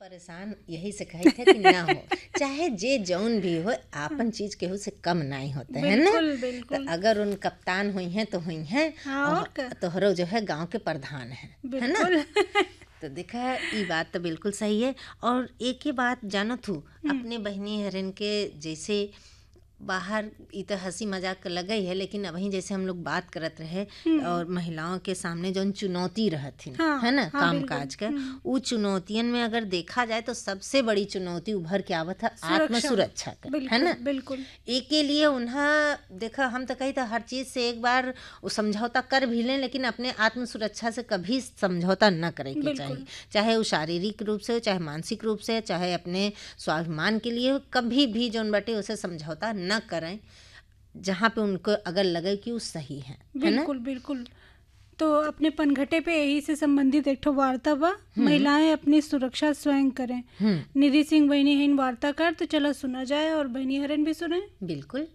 परेशान यही से कही थे कि ना हो, चाहे जे जौन भी हो, आपन चीज केहू से कम नहीं होते है ना। बिल्कुल तो बिल्कुल। अगर उन कप्तान हुई हैं तो हुई हैं, हाँ, और क्या। और तोहरो जो है गांव के प्रधान है ना। बिल्कुल। तो देखा, ये बात तो बिल्कुल सही है। और एक ही बात जानत हूँ, हम्म, अपने बहनी हरन के जैसे बाहर ई तो हंसी मजाक लगे है, लेकिन अभी जैसे हम लोग बात करत रहे, हम्म, और महिलाओं के सामने जौन चुनौती रहथिन है हाँ ना हाँ, काम बिल्कुल। काज का, उ चुनौतियन में अगर देखा जाए तो सबसे बड़ी चुनौती उभर के आवत है आत्म सुरक्षा। सुरक्षा का, है बिल्कुल ना। बिल्कुल। एक के लिए उन्हें देखा, हम तो कही था हर चीज़ से एक बार वो समझौता कर भी लें, लेकिन अपने आत्म सुरक्षा से कभी समझौता न करे के चाहिए। बिल्कुल चाहे वो शारीरिक रूप से हो, चाहे मानसिक रूप से, चाहे अपने स्वाभिमान के लिए हो, कभी भी जौन बटे उसे समझौता न करें, जहाँ पे उनको अगर लगे कि वो सही है ना। बिल्कुल बिल्कुल। तो अपने पनघटे पे यही से संबंधित एक ठो वार्ता बा, हम्म महिलाएं अपनी सुरक्षा स्वयं करें। हम्म निधि सिंह बहनी वार्ताकार, तो चलो सुना जाए और बहनी हरन भी सुने। बिल्कुल।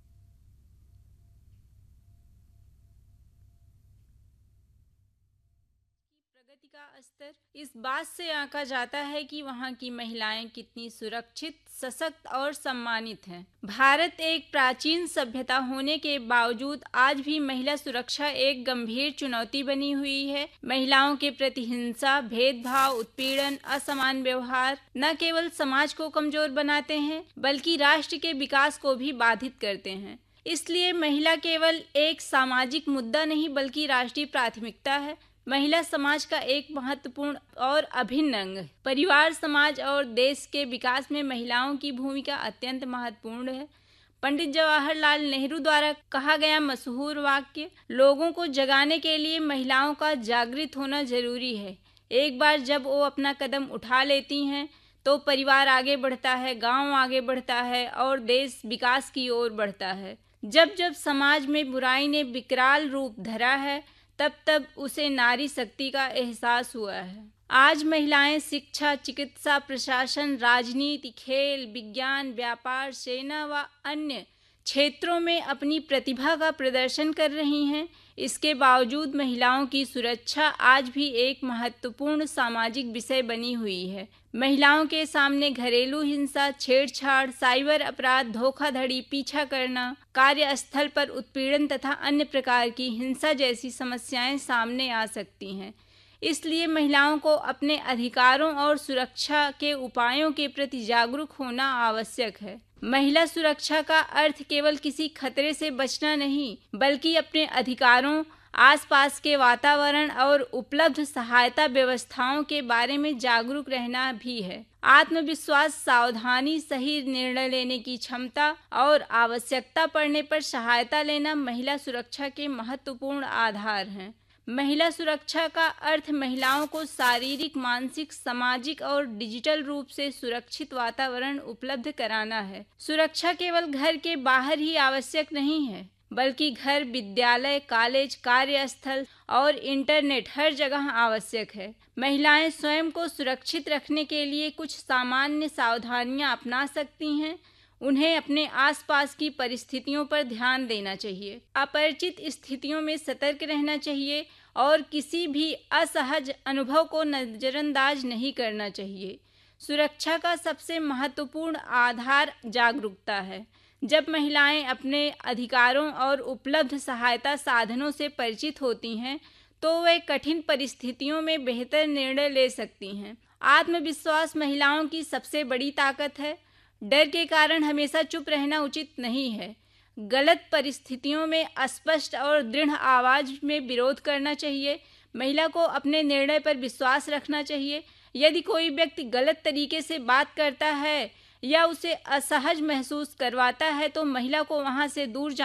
प्रगति का स्तर इस बात से आंका जाता है कि वहाँ की महिलाएं कितनी सुरक्षित, सशक्त और सम्मानित हैं। भारत एक प्राचीन सभ्यता होने के बावजूद आज भी महिला सुरक्षा एक गंभीर चुनौती बनी हुई है। महिलाओं के प्रति हिंसा, भेदभाव, उत्पीड़न, असमान व्यवहार न केवल समाज को कमजोर बनाते हैं, बल्कि राष्ट्र के विकास को भी बाधित करते हैं। इसलिए महिला केवल एक सामाजिक मुद्दा नहीं, बल्कि राष्ट्रीय प्राथमिकता है। महिला समाज का एक महत्वपूर्ण और अभिन्न अंग है। परिवार, समाज और देश के विकास में महिलाओं की भूमिका अत्यंत महत्वपूर्ण है। पंडित जवाहरलाल नेहरू द्वारा कहा गया मशहूर वाक्य, लोगों को जगाने के लिए महिलाओं का जागृत होना जरूरी है। एक बार जब वो अपना कदम उठा लेती हैं, तो परिवार आगे बढ़ता है, गांव आगे बढ़ता है और देश विकास की ओर बढ़ता है। जब जब समाज में बुराई ने विकराल रूप धरा है, तब तब उसे नारी शक्ति का एहसास हुआ है। आज महिलाएं शिक्षा, चिकित्सा, प्रशासन, राजनीति, खेल, विज्ञान, व्यापार, सेना व अन्य क्षेत्रों में अपनी प्रतिभा का प्रदर्शन कर रही हैं। इसके बावजूद महिलाओं की सुरक्षा आज भी एक महत्वपूर्ण सामाजिक विषय बनी हुई है। महिलाओं के सामने घरेलू हिंसा, छेड़छाड़, साइबर अपराध, धोखाधड़ी, पीछा करना, कार्यस्थल पर उत्पीड़न तथा अन्य प्रकार की हिंसा जैसी समस्याएं सामने आ सकती हैं। इसलिए महिलाओं को अपने अधिकारों और सुरक्षा के उपायों के प्रति जागरूक होना आवश्यक है। महिला सुरक्षा का अर्थ केवल किसी खतरे से बचना नहीं, बल्कि अपने अधिकारों, आसपास के वातावरण और उपलब्ध सहायता व्यवस्थाओं के बारे में जागरूक रहना भी है। आत्मविश्वास, सावधानी, सही निर्णय लेने की क्षमता और आवश्यकता पड़ने पर सहायता लेना महिला सुरक्षा के महत्वपूर्ण आधार हैं। महिला सुरक्षा का अर्थ महिलाओं को शारीरिक, मानसिक, सामाजिक और डिजिटल रूप से सुरक्षित वातावरण उपलब्ध कराना है। सुरक्षा केवल घर के बाहर ही आवश्यक नहीं है, बल्कि घर, विद्यालय, कॉलेज, कार्यस्थल और इंटरनेट हर जगह आवश्यक है। महिलाएं स्वयं को सुरक्षित रखने के लिए कुछ सामान्य सावधानियां अपना सकती हैं। उन्हें अपने आसपास की परिस्थितियों पर ध्यान देना चाहिए, अपरिचित स्थितियों में सतर्क रहना चाहिए और किसी भी असहज अनुभव को नजरअंदाज नहीं करना चाहिए। सुरक्षा का सबसे महत्वपूर्ण आधार जागरूकता है। जब महिलाएं अपने अधिकारों और उपलब्ध सहायता साधनों से परिचित होती हैं, तो वे कठिन परिस्थितियों में बेहतर निर्णय ले सकती हैं। आत्मविश्वास महिलाओं की सबसे बड़ी ताकत है। डर के कारण हमेशा चुप रहना उचित नहीं है। गलत परिस्थितियों में स्पष्ट और दृढ़ आवाज में विरोध करना चाहिए। महिला को अपने निर्णय पर विश्वास रखना चाहिए। यदि कोई व्यक्ति गलत तरीके से बात करता है या उसे असहज महसूस करवाता है, तो महिला को वहां से दूर